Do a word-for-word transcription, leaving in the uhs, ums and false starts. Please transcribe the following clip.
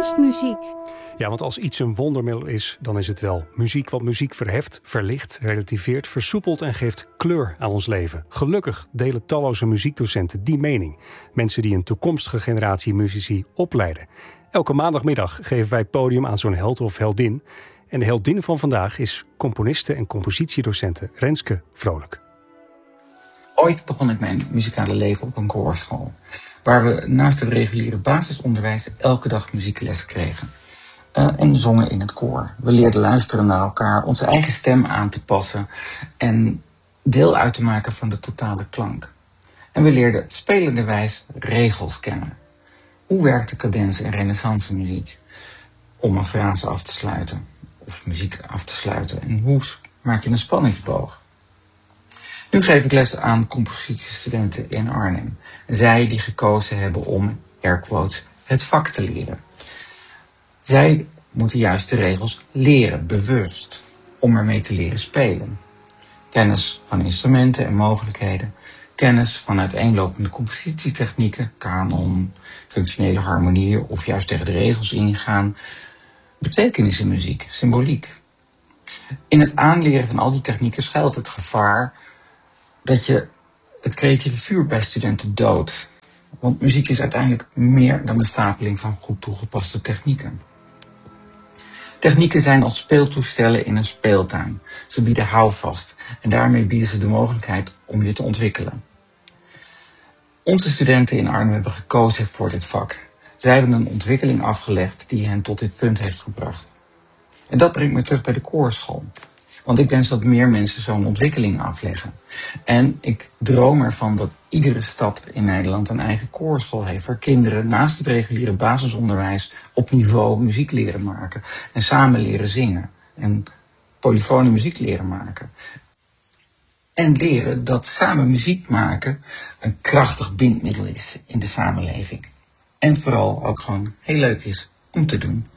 Kunstmuziek. Ja, want als iets een wondermiddel is, dan is het wel muziek. Want muziek verheft, verlicht, relativeert, versoepelt en geeft kleur aan ons leven. Gelukkig delen talloze muziekdocenten die mening. Mensen die een toekomstige generatie muzici opleiden. Elke maandagmiddag geven wij podium aan zo'n held of heldin. En de heldin van vandaag is componiste en compositiedocente Renske Vrolijk. Ooit begon ik mijn muzikale leven op een koorschool, waar we naast het reguliere basisonderwijs elke dag muziekles kregen. Uh, en zongen in het koor. We leerden luisteren naar elkaar, onze eigen stem aan te passen en deel uit te maken van de totale klank. En we leerden spelenderwijs regels kennen. Hoe werkt de cadens in renaissance muziek? Om een frase af te sluiten of muziek af te sluiten. En hoe maak je een spanningsboog? Nu geef ik les aan compositiestudenten in Arnhem. Zij die gekozen hebben om, air quotes, het vak te leren. Zij moeten juist de regels leren, bewust, om ermee te leren spelen. Kennis van instrumenten en mogelijkheden. Kennis van uiteenlopende compositietechnieken, kanon, functionele harmonieën of juist tegen de regels ingaan. Betekenis in muziek, symboliek. In het aanleren van al die technieken schuilt het gevaar dat je het creatieve vuur bij studenten doodt. Want muziek is uiteindelijk meer dan de stapeling van goed toegepaste technieken. Technieken zijn als speeltoestellen in een speeltuin. Ze bieden houvast en daarmee bieden ze de mogelijkheid om je te ontwikkelen. Onze studenten in Arnhem hebben gekozen voor dit vak. Zij hebben een ontwikkeling afgelegd die hen tot dit punt heeft gebracht. En dat brengt me terug bij de koorschool. Want ik wens dat meer mensen zo'n ontwikkeling afleggen. En ik droom ervan dat iedere stad in Nederland een eigen koorschool heeft, waar kinderen naast het reguliere basisonderwijs op niveau muziek leren maken. En samen leren zingen. En polyfone muziek leren maken. En leren dat samen muziek maken een krachtig bindmiddel is in de samenleving. En vooral ook gewoon heel leuk is om te doen.